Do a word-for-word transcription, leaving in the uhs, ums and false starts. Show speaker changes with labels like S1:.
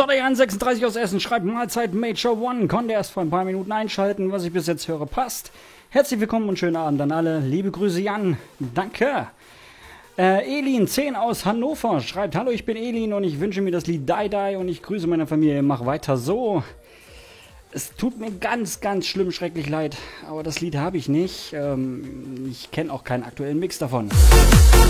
S1: So, der Jan sechsunddreißig aus Essen schreibt Mahlzeit Major One. Konnte erst vor ein paar Minuten einschalten. Was ich bis jetzt höre, passt. Herzlich willkommen und schönen Abend an alle. Liebe Grüße, Jan. Danke. Äh, Elin zehn aus Hannover schreibt: Hallo, ich bin Elin und ich wünsche mir das Lied Die Die und ich grüße meine Familie. Mach weiter so. Es tut mir ganz, ganz schlimm, schrecklich leid, aber das Lied habe ich nicht. Ähm, ich kenne auch keinen aktuellen Mix davon.